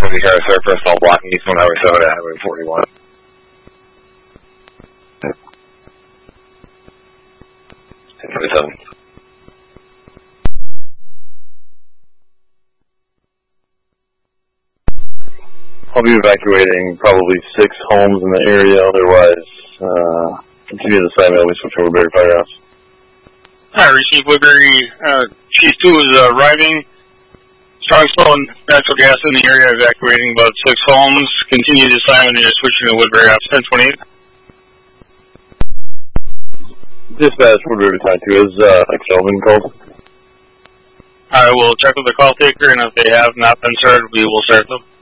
50 cars, sir. First all blocking eastbound Highway 7 at Highway 41. I'll be evacuating probably 6 homes in the area. Otherwise, continue the site mail. We switch over Woodbury Firehouse. I received Woodbury. Chief 2 is arriving. Strong flow and natural gas in the area, evacuating about 6 homes. Continue the assignment and you're switching to Woodbury Ops 1028. Dispatch, Woodbury Time 2 is Sullivan called. I will check with the call taker, and if they have not been started, we will start them.